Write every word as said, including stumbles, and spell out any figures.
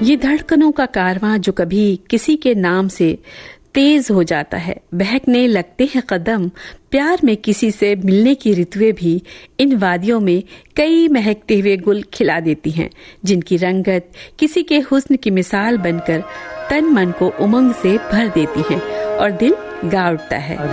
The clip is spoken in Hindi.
ये धड़कनों का कारवां जो कभी किसी के नाम से तेज हो जाता है, बहकने लगते हैं कदम, प्यार में किसी से मिलने की ऋतुएं भी इन वादियों में कई महकते हुए गुल खिला देती हैं, जिनकी रंगत किसी के हुस्न की मिसाल बनकर तन मन को उमंग से भर देती है और दिल गा उठता है।